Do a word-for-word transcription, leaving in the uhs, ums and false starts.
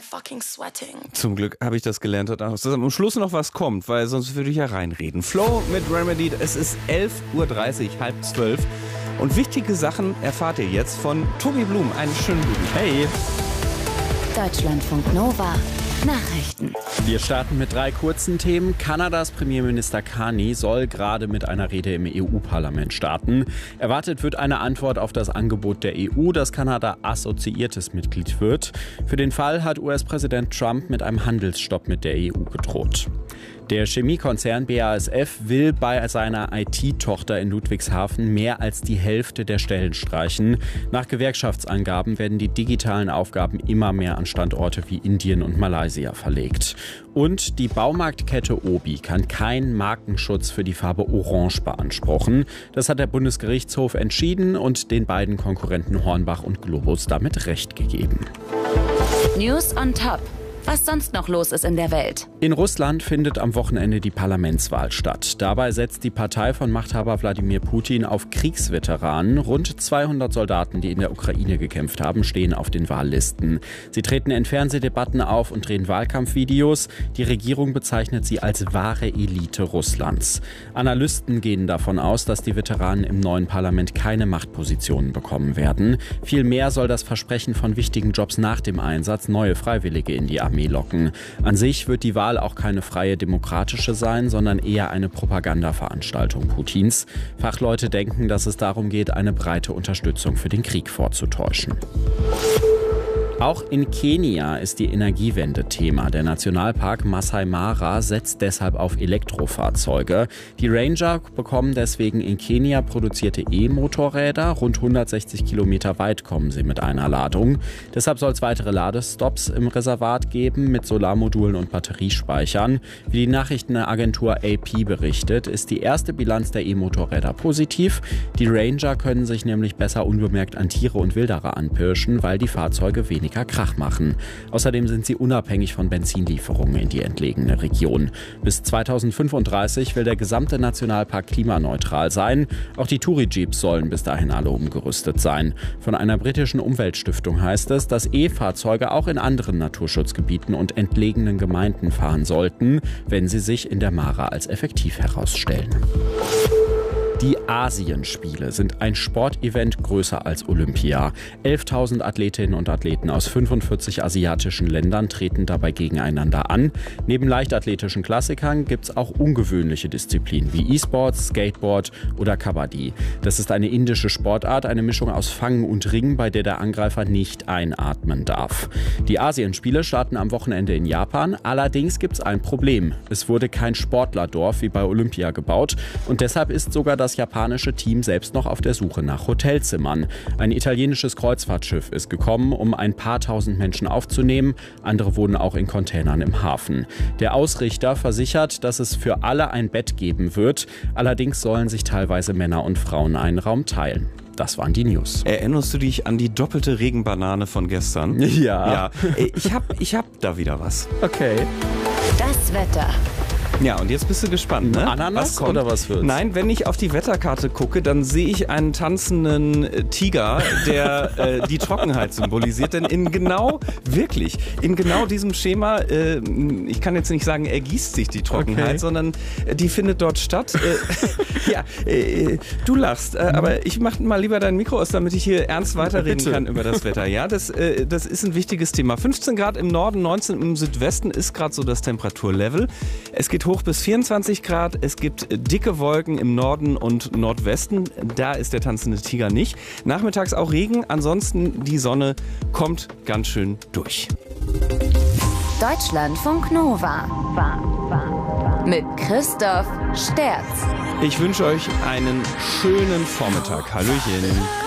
fucking sweating. Zum Glück habe ich das gelernt, dass am Schluss noch was kommt, weil sonst würde ich ja reinreden. Flow mit Remedy, es ist elf Uhr dreißig, halb zwölf. Und wichtige Sachen erfahrt ihr jetzt von Tobi Blum. Einen schönen guten Tag. Hey. Deutschlandfunk Nova. Nachrichten. Wir starten mit drei kurzen Themen. Kanadas Premierminister Carney soll gerade mit einer Rede im E U-Parlament starten. Erwartet wird eine Antwort auf das Angebot der E U, dass Kanada assoziiertes Mitglied wird. Für den Fall hat U S-Präsident Trump mit einem Handelsstopp mit der E U gedroht. Der Chemiekonzern B A S F will bei seiner I T-Tochter in Ludwigshafen mehr als die Hälfte der Stellen streichen. Nach Gewerkschaftsangaben werden die digitalen Aufgaben immer mehr an Standorte wie Indien und Malaysia verlegt. Und die Baumarktkette Obi kann keinen Markenschutz für die Farbe Orange beanspruchen. Das hat der Bundesgerichtshof entschieden und den beiden Konkurrenten Hornbach und Globus damit Recht gegeben. News on Top. Was sonst noch los ist in der Welt. In Russland findet am Wochenende die Parlamentswahl statt. Dabei setzt die Partei von Machthaber Wladimir Putin auf Kriegsveteranen. Rund zweihundert Soldaten, die in der Ukraine gekämpft haben, stehen auf den Wahllisten. Sie treten in Fernsehdebatten auf und drehen Wahlkampfvideos. Die Regierung bezeichnet sie als wahre Elite Russlands. Analysten gehen davon aus, dass die Veteranen im neuen Parlament keine Machtpositionen bekommen werden. Vielmehr soll das Versprechen von wichtigen Jobs nach dem Einsatz neue Freiwillige in die Armee locken. An sich wird die Wahl auch keine freie demokratische sein, sondern eher eine Propagandaveranstaltung Putins. Fachleute denken, dass es darum geht, eine breite Unterstützung für den Krieg vorzutäuschen. Auch in Kenia ist die Energiewende Thema. Der Nationalpark Masai Mara setzt deshalb auf Elektrofahrzeuge. Die Ranger bekommen deswegen in Kenia produzierte E-Motorräder. Rund hundertsechzig Kilometer weit kommen sie mit einer Ladung. Deshalb soll es weitere Ladestops im Reservat geben mit Solarmodulen und Batteriespeichern. Wie die Nachrichtenagentur A P berichtet, ist die erste Bilanz der E-Motorräder positiv. Die Ranger können sich nämlich besser unbemerkt an Tiere und Wilderer anpirschen, weil die Fahrzeuge weniger Krach machen. Außerdem sind sie unabhängig von Benzinlieferungen in die entlegene Region. Bis zweitausendfünfunddreißig will der gesamte Nationalpark klimaneutral sein. Auch die Touri-Jeeps sollen bis dahin alle umgerüstet sein. Von einer britischen Umweltstiftung heißt es, dass E-Fahrzeuge auch in anderen Naturschutzgebieten und entlegenen Gemeinden fahren sollten, wenn sie sich in der Mara als effektiv herausstellen. Die Asienspiele sind ein Sportevent größer als Olympia. elftausend Athletinnen und Athleten aus fünfundvierzig asiatischen Ländern treten dabei gegeneinander an. Neben leichtathletischen Klassikern gibt es auch ungewöhnliche Disziplinen wie E-Sports, Skateboard oder Kabaddi. Das ist eine indische Sportart, eine Mischung aus Fangen und Ringen, bei der der Angreifer nicht einatmen darf. Die Asienspiele starten am Wochenende in Japan. Allerdings gibt es ein Problem. Es wurde kein Sportlerdorf wie bei Olympia gebaut und deshalb ist sogar das Das japanische Team selbst noch auf der Suche nach Hotelzimmern. Ein italienisches Kreuzfahrtschiff ist gekommen, um ein paar tausend Menschen aufzunehmen. Andere wohnen auch in Containern im Hafen. Der Ausrichter versichert, dass es für alle ein Bett geben wird. Allerdings sollen sich teilweise Männer und Frauen einen Raum teilen. Das waren die News. Erinnerst du dich an die doppelte Regenbanane von gestern? Ja. Ja. Ich hab, ich hab da wieder was. Okay. Das Wetter. Ja, und jetzt bist du gespannt, ne? Ananas was kommt? Oder was wird's? Nein, wenn ich auf die Wetterkarte gucke, dann sehe ich einen tanzenden äh, Tiger, der äh, die Trockenheit symbolisiert. Denn in genau, wirklich, in genau diesem Schema, äh, ich kann jetzt nicht sagen, ergießt sich die Trockenheit, okay. sondern äh, die findet dort statt. Äh, ja, äh, du lachst, äh, aber ich mach mal lieber dein Mikro aus, damit ich hier ernst weiterreden Bitte. kann über das Wetter. Ja, das, äh, das ist ein wichtiges Thema. fünfzehn Grad im Norden, neunzehn im Südwesten ist gerade so das Temperaturlevel. Es geht hoch bis vierundzwanzig Grad. Es gibt dicke Wolken im Norden und Nordwesten. Da ist der tanzende Tiger nicht. Nachmittags auch Regen. Ansonsten die Sonne kommt ganz schön durch. Deutschlandfunk Nova. Mit Christoph Sterz. Ich wünsche euch einen schönen Vormittag. Hallöchen.